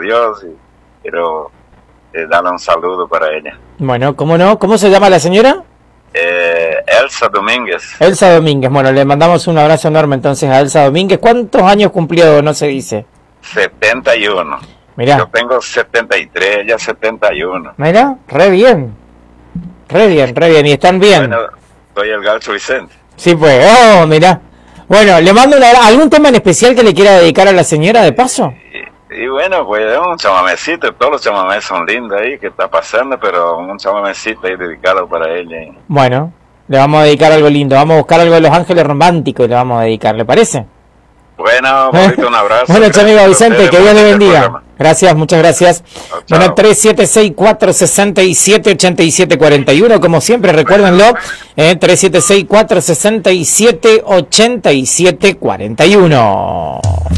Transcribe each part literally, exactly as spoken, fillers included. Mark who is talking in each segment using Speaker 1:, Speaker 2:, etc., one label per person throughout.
Speaker 1: Dios, y quiero eh, darle un saludo para ella.
Speaker 2: Bueno, ¿cómo no? ¿Cómo se llama la señora?
Speaker 1: Eh, Elsa Domínguez.
Speaker 2: Elsa Domínguez. Bueno, le mandamos un abrazo enorme entonces a Elsa Domínguez. ¿Cuántos años cumplió? No se dice.
Speaker 1: setenta y uno.
Speaker 2: Mirá.
Speaker 1: Yo tengo setenta y tres, ella setenta y uno.
Speaker 2: Mirá, re bien. Re bien, re bien. ¿Y están bien?
Speaker 1: Bueno, soy el Gaucho Vicente.
Speaker 2: Sí, pues. Oh, mirá. Bueno, ¿le mando una, algún tema en especial que le quiera dedicar a la señora de paso?
Speaker 1: Y, y bueno, pues es un chamamecito. Todos los chamamés son lindos ahí, que está pasando, pero un chamamecito ahí dedicado para ella.
Speaker 2: Bueno, le vamos a dedicar algo lindo. Vamos a buscar algo de Los Ángeles Románticos y le vamos a dedicar, ¿le parece?
Speaker 1: Bueno, Pablito, un abrazo.
Speaker 2: Bueno, amigo Vicente, que Dios le bendiga. Gracias, muchas gracias.
Speaker 1: Chao,
Speaker 2: bueno,
Speaker 1: chao.
Speaker 2: tres siete seis, cuatro seis siete, ocho siete cuatro uno, como siempre, recuérdenlo, eh, tres siete seis, cuatro seis siete, ocho siete cuatro uno.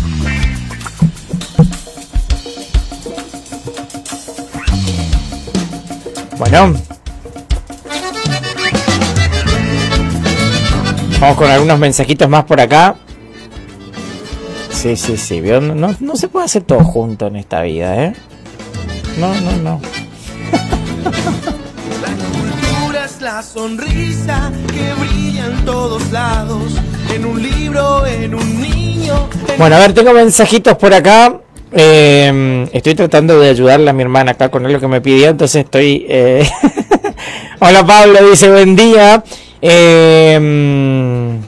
Speaker 2: Bueno. Vamos con algunos mensajitos más por acá. Sí, sí, sí, ¿vio? No, no se puede hacer todo junto en esta vida, ¿eh? No, no, no.
Speaker 3: La cultura es la sonrisa que brilla en todos lados, en un libro, en un niño. En...
Speaker 2: Bueno, a ver, tengo mensajitos por acá. Eh, estoy tratando de ayudarle a mi hermana acá con lo que me pidió, entonces estoy... Eh... Hola Pablo, dice buen día. Eh...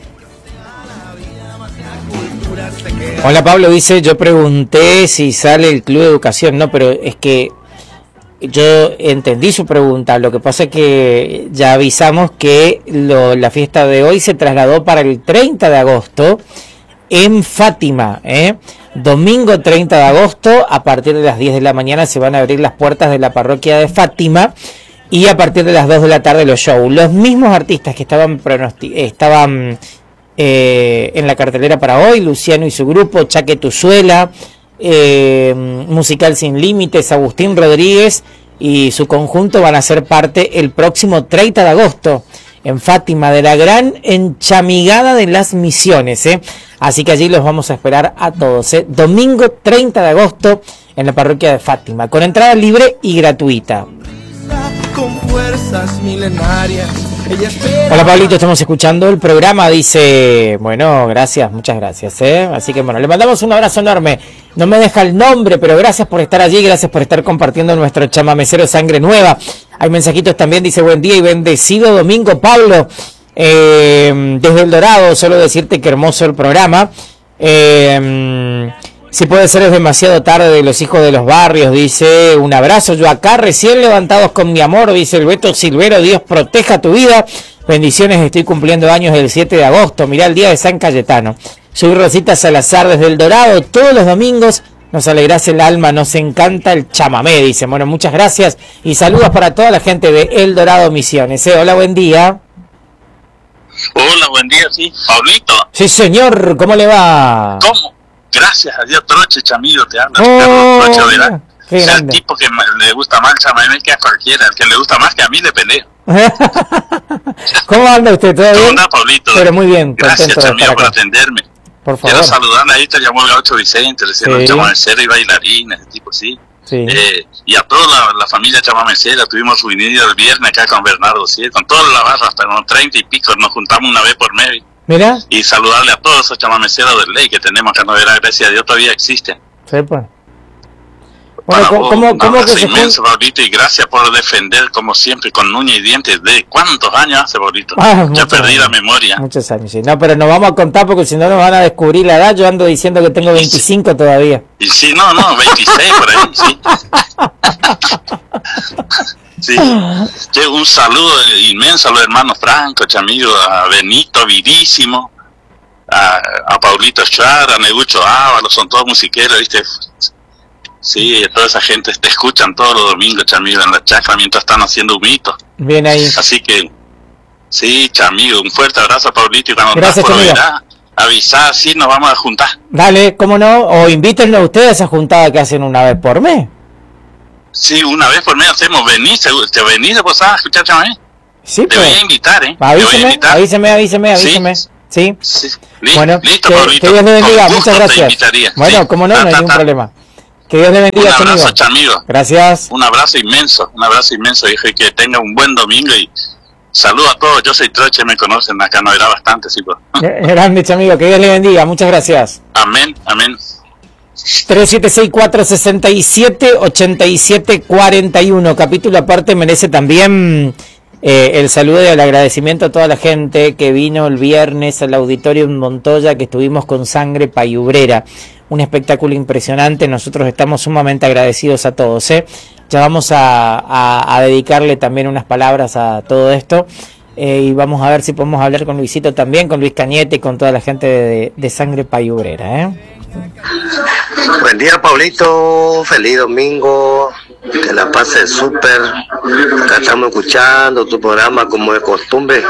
Speaker 2: Hola Pablo, dice, yo pregunté si sale el Club de Educación. No, pero es que yo entendí su pregunta. Lo que pasa es que ya avisamos que lo, la fiesta de hoy se trasladó para el treinta de agosto en Fátima, ¿eh? Domingo treinta de agosto, a partir de las diez de la mañana se van a abrir las puertas de la parroquia de Fátima y a partir de las dos de la tarde los shows. Los mismos artistas que estaban pronosti- estaban eh, en la cartelera para hoy, Luciano y su grupo, Chaque Tuzuela, eh, Musical Sin Límites, Agustín Rodríguez y su conjunto van a ser parte el próximo treinta de agosto en Fátima, de la gran enchamigada de las Misiones, ¿eh? Así que allí los vamos a esperar a todos, ¿eh? Domingo treinta de agosto en la parroquia de Fátima, con entrada libre y gratuita.
Speaker 3: Con fuerzas milenarias. Ella espera...
Speaker 2: Hola Pablito, estamos escuchando el programa, dice, bueno, gracias, muchas gracias, ¿eh? Así que bueno, le mandamos un abrazo enorme. No me deja el nombre, pero gracias por estar allí, gracias por estar compartiendo nuestro chamamecero Sangre Nueva. Hay mensajitos también, dice, buen día y bendecido domingo, Pablo. Eh, desde El Dorado, solo decirte que hermoso el programa. Eh, si puede ser es demasiado tarde, de los hijos de los barrios, dice, un abrazo, yo acá recién levantados con mi amor, dice el Beto Silvero, Dios proteja tu vida, bendiciones, estoy cumpliendo años el siete de agosto, mirá el día de San Cayetano. Soy Rosita Salazar desde El Dorado, todos los domingos nos alegrás el alma, nos encanta el chamamé, dice. Bueno, muchas gracias y saludos para toda la gente de El Dorado Misiones, ¿eh? Hola, buen día.
Speaker 4: Hola, buen día, sí. Pablito.
Speaker 2: Sí, señor, ¿cómo le va?
Speaker 4: ¿Cómo? Gracias a Dios, Troche, chamigo, te habla.
Speaker 2: Oh,
Speaker 4: Troche, ¿verdad?
Speaker 2: qué
Speaker 4: Es el
Speaker 2: grande.
Speaker 4: tipo que me- le gusta más el chamamé que a cualquiera. El que le gusta más que a mí le peleo.
Speaker 2: ¿Cómo anda usted? ¿Todo
Speaker 4: ¿Cómo
Speaker 2: bien?
Speaker 4: anda, Pablito?
Speaker 2: Pero muy bien,
Speaker 4: Gracias,
Speaker 2: contento de
Speaker 4: chamigo,
Speaker 2: estar
Speaker 4: por
Speaker 2: acá.
Speaker 4: atenderme.
Speaker 2: Por
Speaker 4: Quiero
Speaker 2: favor.
Speaker 4: saludarle, ahí te llamó el Gaucho Vicente, le hicieron
Speaker 2: Sí.
Speaker 4: un chamamecero y bailarina, ese tipo, sí.
Speaker 2: Sí.
Speaker 4: Eh, y a toda la, la familia chamamecera, tuvimos su inicio el viernes acá con Bernardo, sí, con toda la barra, hasta unos treinta y pico, nos juntamos una vez por medio.
Speaker 2: Mira,
Speaker 4: Y saludarle a todos esos chamameceros de ley que tenemos acá en Novedad, gracias a Dios todavía existen.
Speaker 2: sepa. Bueno,
Speaker 4: Para
Speaker 2: ¿cómo,
Speaker 4: vos,
Speaker 2: cómo,
Speaker 4: un
Speaker 2: cómo que
Speaker 4: abrazo
Speaker 2: se
Speaker 4: inmenso,
Speaker 2: fue?
Speaker 4: Pablito, y gracias por defender, como siempre, con uña y dientes. ¿De cuántos años hace, Pablito?
Speaker 2: Ah,
Speaker 4: ya
Speaker 2: muchos
Speaker 4: perdí
Speaker 2: años.
Speaker 4: la memoria.
Speaker 2: Muchos años, sí. No, pero nos vamos a contar porque si no nos van a descubrir la edad. Yo ando diciendo que tengo veinticinco todavía.
Speaker 4: Y sí, no, no, veintiséis por ahí, sí. Sí. Che, un saludo inmenso a los hermanos Franco, chamigo, a Benito Vidísimo, a, a Paulito Schwar, a Negucho Ábalos, son todos musiqueros, ¿viste? Sí, toda esa gente te escuchan todos los domingos, chamigo, en la chacra mientras están haciendo humitos.
Speaker 2: Bien ahí.
Speaker 4: Así que, sí, chamigo, un fuerte abrazo a Paulito y cuando
Speaker 2: Gracias,
Speaker 4: estás por
Speaker 2: chamigo.
Speaker 4: Oberá, avisá, sí, nos vamos a juntar.
Speaker 2: Dale, ¿cómo no? O invítenlo a ustedes a esa juntada que hacen una vez por mes.
Speaker 4: Sí, una vez por mes hacemos, venís, te venís de Posada a escuchar chamamé.
Speaker 2: Sí,
Speaker 4: Te voy a
Speaker 2: pues.
Speaker 4: invitar, ¿eh? Te voy a
Speaker 2: Avíseme,
Speaker 4: invitar.
Speaker 2: avíseme, avíseme,
Speaker 4: Sí.
Speaker 2: avíseme. Sí.
Speaker 4: Sí. Li-
Speaker 2: Bueno,
Speaker 4: listo,
Speaker 2: que,
Speaker 4: Pablito.
Speaker 2: que Dios le bendiga,
Speaker 4: Con gusto
Speaker 2: muchas
Speaker 4: te
Speaker 2: gracias.
Speaker 4: invitaría.
Speaker 2: Bueno,
Speaker 4: Sí.
Speaker 2: como no,
Speaker 4: Ta,
Speaker 2: no hay
Speaker 4: ta,
Speaker 2: ningún
Speaker 4: ta.
Speaker 2: problema. Que Dios le bendiga,
Speaker 4: un abrazo,
Speaker 2: amigo.
Speaker 4: Chamigo.
Speaker 2: Gracias.
Speaker 4: Un abrazo inmenso, un abrazo inmenso, viejo, y que tenga un buen domingo y saludo a todos. Yo soy Troche, me conocen acá, no era bastante, sí, pues.
Speaker 2: Grande, Chamigo, que Dios le bendiga, muchas gracias.
Speaker 4: Amén, amén.
Speaker 2: tres siete seis cuatro seis siete ocho siete cuatro uno, capítulo aparte merece también eh, el saludo y el agradecimiento a toda la gente que vino el viernes al auditorio en Montoya, que estuvimos con Sangre Payubrera, un espectáculo impresionante. Nosotros estamos sumamente agradecidos a todos, ¿eh? Ya vamos a, a, a dedicarle también unas palabras a todo esto, eh, y vamos a ver si podemos hablar con Luisito también, con Luis Cañete y con toda la gente de, de Sangre Payubrera, ¿eh?
Speaker 5: Buen día, Pablito, feliz domingo, que la pases súper. Acá estamos escuchando tu programa como de costumbre,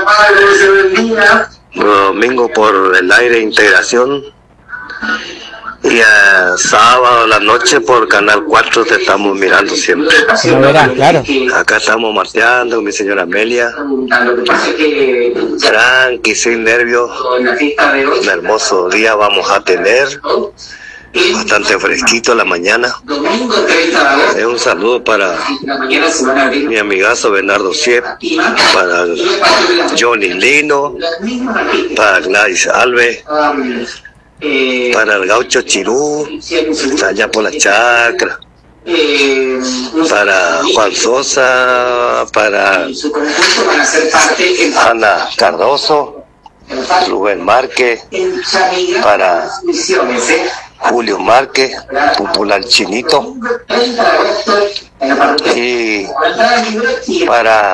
Speaker 5: domingo por el aire de integración, y a sábado a la noche por Canal cuatro te estamos mirando siempre.
Speaker 2: Lo verás, claro.
Speaker 5: Acá estamos marteando con mi señora Amelia, tranqui, sin nervios. Un hermoso día vamos a tener, bastante fresquito en la mañana. Eh, un saludo para mi amigazo Bernardo Siep, para Johnny Lino, para Gladys Alves, para el gaucho Chirú, allá por la chacra, para Juan Sosa, para Ana Cardoso, Rubén Márquez, para Julio Márquez, Popular Chinito, y para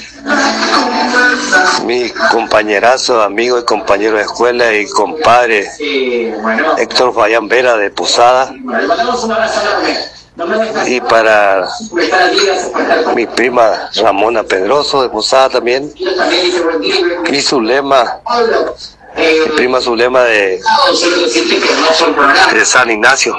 Speaker 5: mi compañerazo, amigo y compañero de escuela y compadre Héctor Fayán Vera de Posada, y para mi prima Ramona Pedroso de Posada también, y Zulema, mi prima Zulema de, de San Ignacio.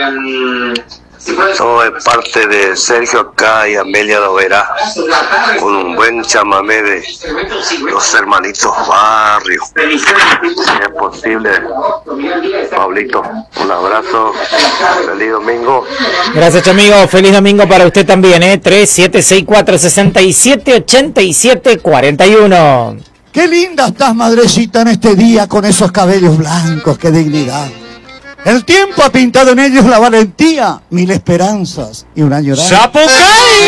Speaker 5: Todo es parte de Sergio acá y Amelia Lovera, con un buen chamamé de los hermanitos Barrio. Si es posible, Pablito, un abrazo, feliz domingo.
Speaker 2: Gracias, amigo, feliz domingo para usted también, ¿eh? tres siete seis cuatro seis siete ocho siete cuatro uno.
Speaker 6: Qué linda estás, madrecita, en este día con esos cabellos blancos, qué dignidad. El tiempo ha pintado en ellos la valentía, mil esperanzas y una añoranza.
Speaker 2: ¡Zapucay!